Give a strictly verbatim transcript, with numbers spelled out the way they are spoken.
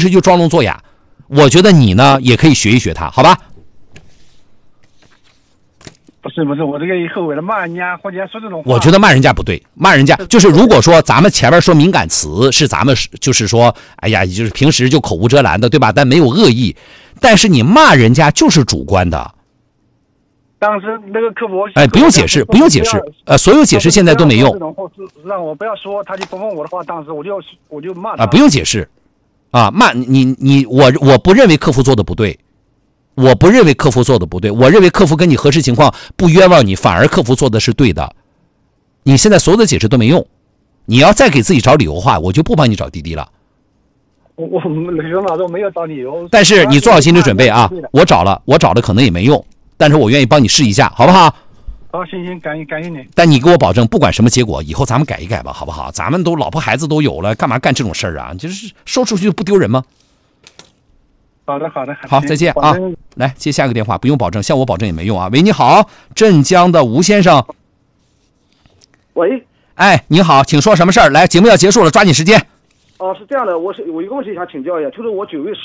时就装聋作哑。我觉得你呢也可以学一学他，好吧？ 不是不是，我这个以后为了骂人家或者说这种话， 我觉得骂人家不对，骂人家就是如果说咱们前面说敏感词是咱们就是说，哎呀，就是平时就口无遮拦的，对吧？但没有恶意，但是你骂人家就是主观的。 当时那个客服， 哎，不用解释，不用解释，呃，所有解释现在都没用。 让我不要说，他就不问我的话，当时我就我就骂他啊，不用解释，啊，骂你你我我不认为客服做的不对。我不认为客服做的不对，我认为客服跟你核实情况不冤枉你，反而客服做的是对的。你现在所有的解释都没用，你要再给自己找理由的话，我就不帮你找滴滴了。 我我刘老师没有找理由， 但是你做好心理准备啊！我找了，我找了可能也没用，但是我愿意帮你试一下，好不好？ 好，行行，感谢感谢你。 但你给我保证，不管什么结果，以后咱们改一改吧，好不好？咱们都老婆孩子都有了，干嘛干这种事儿啊？就是说出去不丢人吗？ 好的，好的， 好，再见啊！来接下个电话，不用保证，向我保证也没用啊。喂，你好，镇江的吴先生。 喂， 哎，你好，请说什么事儿？来，节目要结束了，抓紧时间。 哦，是这样的，我是有一个问题想请教一下，就是我九月十